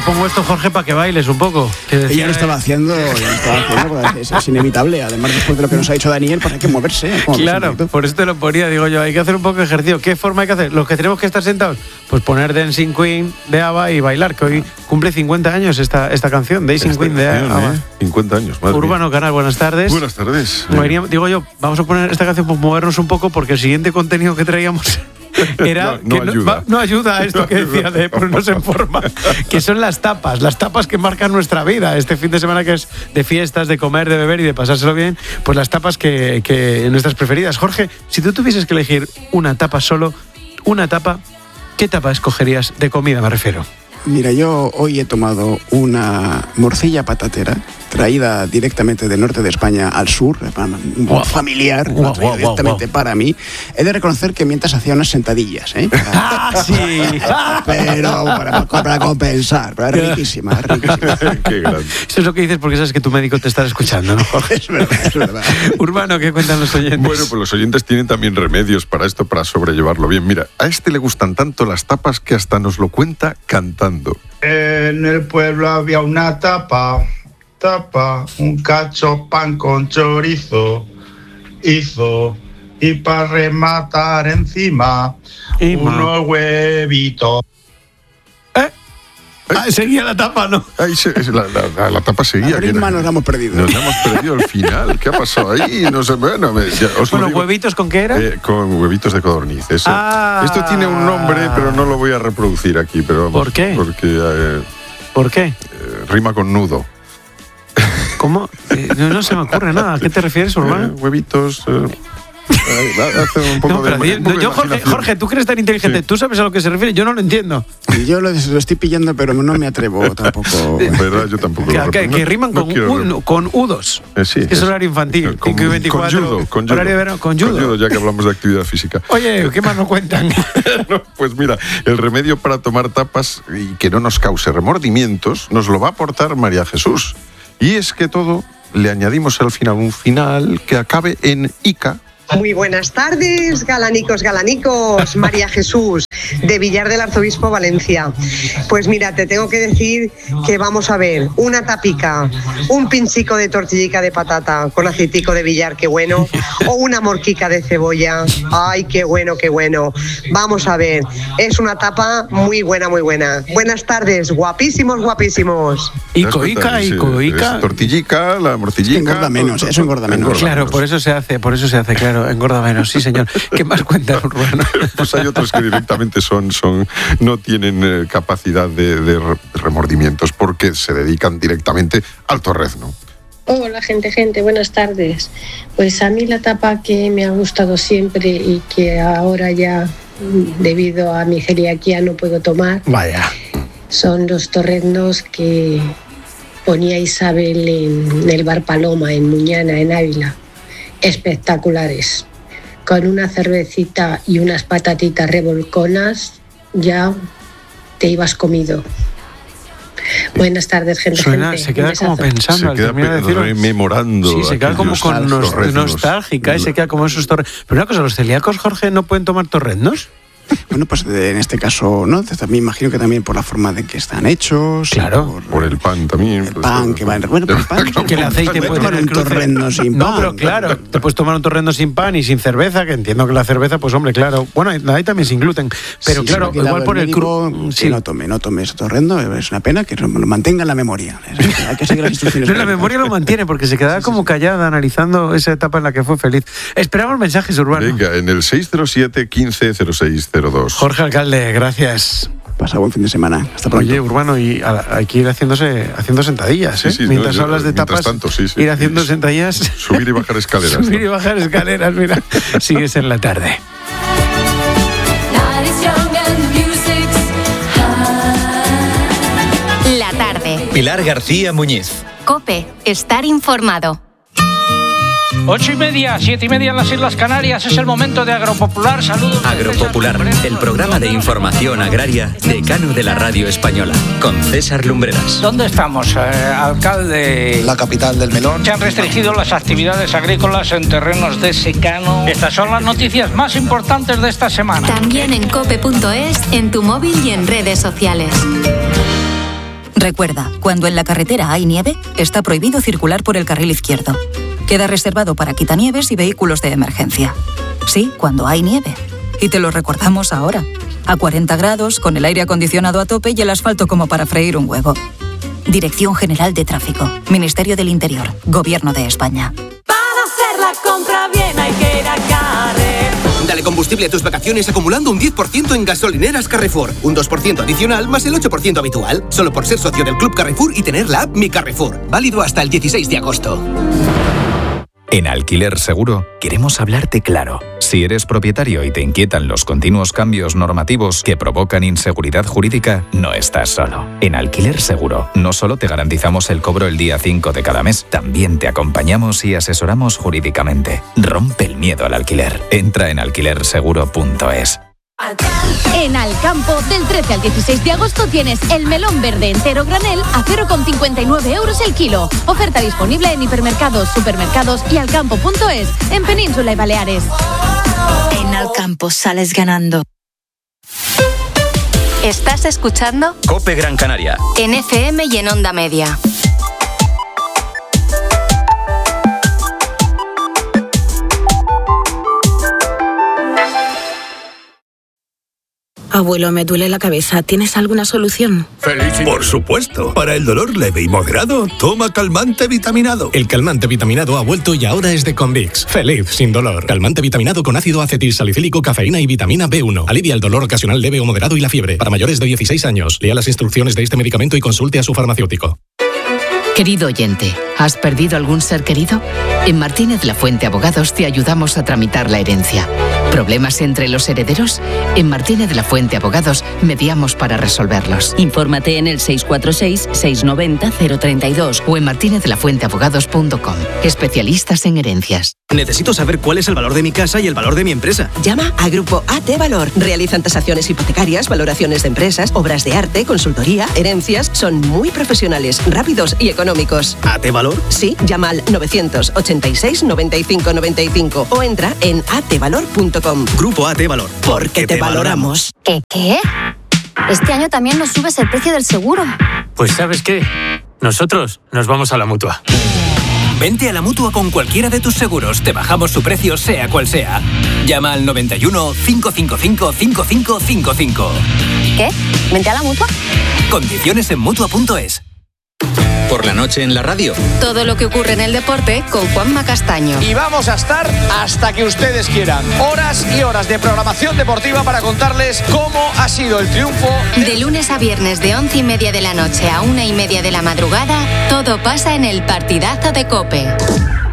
pongo esto, Jorge, para que bailes un poco. Ella lo estaba haciendo, pues es inevitable. Además, después de lo que nos ha dicho Daniel, pues hay que moverse. Claro, por eso te lo ponía, digo yo, hay que hacer un poco de ejercicio. ¿Qué forma hay que hacer? Los que tenemos que estar sentados, pues poner Dancing Queen de ABBA y bailar, que hoy cumple 50 años esta canción, Dancing Queen de ABBA. 50 años, madre Urbano Canal, buenas tardes. Buenas tardes. Digo yo, vamos a poner esta canción por movernos un poco, porque el siguiente contenido que traíamos era no ayuda a esto que decía de ponernos en forma, que son las tapas que marcan nuestra vida. Este fin de semana que es de fiestas, de comer, de beber y de pasárselo bien, pues las tapas que nuestras preferidas. Jorge, si tú tuvieses que elegir una tapa solo, ¿qué tapa escogerías de comida, me refiero? Mira, yo hoy he tomado una morcilla patatera traída directamente del norte de España al sur, un familiar, directamente para mí. He de reconocer que mientras hacía unas sentadillas, sí. Pero para compensar, pero es riquísima. Qué grande. Eso es lo que dices porque sabes que tu médico te está escuchando, ¿no, Jorge? Es verdad. Urbano, ¿qué cuentan los oyentes? Bueno, pues los oyentes tienen también remedios para esto, para sobrellevarlo bien. Mira, a este le gustan tanto las tapas que hasta nos lo cuenta cantando. En el pueblo había una tapa, un cacho pan con chorizo, hizo, y para rematar encima, unos huevitos. Seguía la tapa, ¿no? La tapa seguía. La ritma nos la hemos perdido. Nos la hemos perdido al final. ¿Qué ha pasado ahí? No sé, bueno, ¿huevitos con qué era? Con huevitos de codorniz. Eso. Esto tiene un nombre, pero no lo voy a reproducir aquí. Pero vamos, ¿por qué? Porque, ¿por qué? Rima con nudo. ¿Cómo? No se me ocurre nada. ¿A qué te refieres, Urbano? Huevitos... Jorge, tú que eres tan inteligente, ¿tú sabes a lo que se refiere? Yo no lo entiendo. Yo lo estoy pillando, pero no me atrevo tampoco. ¿Verdad? Yo tampoco. Que riman con udos. Sí, es horario infantil. 5 y 24. Con judo. Horario de verano, con judo. Ya que hablamos de actividad física. Oye, ¿qué más nos cuentan? Pues mira, el remedio para tomar tapas y que no nos cause remordimientos nos lo va a aportar María Jesús. Y es que todo le añadimos al final un final que acabe en ica. Muy buenas tardes, galanicos, María Jesús, de Villar del Arzobispo, Valencia. Pues mira, te tengo que decir que vamos a ver una tapica, un pinchico de tortillica de patata con aceitico de Villar, qué bueno, o una morquica de cebolla, ay, qué bueno. Vamos a ver, es una tapa muy buena. Buenas tardes, guapísimos. Ica. Tortillica, la morcillica. Eso engorda menos. Claro, por eso se hace, claro, engorda menos, sí señor. ¿Qué más cuentan, Urbano? Pues hay otros que directamente no tienen capacidad de remordimientos porque se dedican directamente al torrezno. Hola gente, buenas tardes. Pues a mí la tapa que me ha gustado siempre y que ahora ya debido a mi celiaquía no puedo tomar, son los torreznos que ponía Isabel en el bar Paloma, en Muñana, en Ávila. Espectaculares. Con una cervecita y unas patatitas revolconas ya te ibas comido. Buenas tardes, gente. Se queda como pensando al terminar de decirlo. Rememorando. Sí, se queda como con nostálgica, se queda como esos torreznos. Pero una cosa, ¿los celíacos, Jorge, no pueden tomar torreznos? Bueno, pues en este caso, ¿no? Me imagino que también por la forma de que están hechos. Claro. Por el pan también. El pan que va en... Bueno, por el pan... Que el aceite puede tomar un torrendo sin pan. No, pero claro, te puedes tomar un torrendo sin pan y sin cerveza, que entiendo que la cerveza, pues hombre, claro. Bueno, ahí también sin gluten. Pero sí, claro, igual por el crudo... Sí. No tome ese torrendo, es una pena que lo mantenga en la memoria. Hay que seguir las instrucciones. No, la memoria lo mantiene, porque se quedaba como callada analizando esa etapa en la que fue feliz. Esperamos mensajes, Urbano. Venga, en el 607 15 0602. Jorge Alcalde, gracias. Pasa buen fin de semana. Hasta pronto. Oye, Urbano, y hay que ir haciendo sentadillas, ¿eh? Sí, mientras hablas de tapas, tanto, ir haciendo sentadillas. Subir y bajar escaleras. Subir y bajar escaleras, mira. Sigues en la tarde. La tarde. Pilar García Muñiz. COPE. Estar informado. 8:30, 7:30 en las Islas Canarias. Es el momento de Agropopular. Saludos. Agropopular, el programa de información agraria decano de la radio española, con César Lumbreras. ¿Dónde estamos, alcalde? La capital del melón. Se han restringido las actividades agrícolas en terrenos de secano. Estas son las noticias más importantes de esta semana. También en cope.es, en tu móvil y en redes sociales. Recuerda, cuando en la carretera hay nieve, está prohibido circular por el carril izquierdo. Queda reservado para quitanieves y vehículos de emergencia. Sí, cuando hay nieve. Y te lo recordamos ahora. A 40 grados, con el aire acondicionado a tope y el asfalto como para freír un huevo. Dirección General de Tráfico. Ministerio del Interior. Gobierno de España. Para hacer la compra bien hay que ir a Carrefour. Dale combustible a tus vacaciones acumulando un 10% en gasolineras Carrefour. Un 2% adicional más el 8% habitual. Solo por ser socio del Club Carrefour y tener la app Mi Carrefour. Válido hasta el 16 de agosto. En Alquiler Seguro queremos hablarte claro. Si eres propietario y te inquietan los continuos cambios normativos que provocan inseguridad jurídica, no estás solo. En Alquiler Seguro no solo te garantizamos el cobro el día 5 de cada mes, también te acompañamos y asesoramos jurídicamente. Rompe el miedo al alquiler. Entra en alquilerseguro.es. En Alcampo, del 13 al 16 de agosto tienes el melón verde entero granel a 0,59 euros el kilo. Oferta disponible en hipermercados, supermercados y alcampo.es, en Península y Baleares. En Alcampo sales ganando. ¿Estás escuchando? COPE Gran Canaria. En FM y en Onda Media. Abuelo, me duele la cabeza. ¿Tienes alguna solución? Por supuesto. Para el dolor leve y moderado, toma calmante vitaminado. El calmante vitaminado ha vuelto y ahora es de Convix. Feliz sin dolor. Calmante vitaminado con ácido acetilsalicílico, cafeína y vitamina B1. Alivia el dolor ocasional leve o moderado y la fiebre. Para mayores de 16 años. Lea las instrucciones de este medicamento y consulte a su farmacéutico. Querido oyente, ¿has perdido algún ser querido? En Martínez La Fuente Abogados te ayudamos a tramitar la herencia. ¿Problemas entre los herederos? En Martínez La Fuente Abogados mediamos para resolverlos. Infórmate en el 646-690-032 o en martinezlafuenteabogados.com. Especialistas en herencias. Necesito saber cuál es el valor de mi casa y el valor de mi empresa. Llama a Grupo AT Valor. Realizan tasaciones hipotecarias, valoraciones de empresas, obras de arte, consultoría, herencias. Son muy profesionales, rápidos y económicos. ¿AT Valor? Sí, llama al 986 95 95 o entra en atvalor.com. Grupo AT Valor. Porque te valoramos. ¿Qué? Este año también nos subes el precio del seguro. Pues ¿sabes qué? Nosotros nos vamos a la Mutua. Vente a la Mutua con cualquiera de tus seguros. Te bajamos su precio sea cual sea. Llama al 91 555 5555. ¿Qué? ¿Vente a la Mutua? Condiciones en Mutua.es. Por la noche en la radio. Todo lo que ocurre en el deporte con Juanma Castaño. Y vamos a estar hasta que ustedes quieran. Horas y horas de programación deportiva para contarles cómo ha sido el triunfo. De lunes a viernes de 11:30 de la noche a 1:30 de la madrugada, todo pasa en el partidazo de COPE.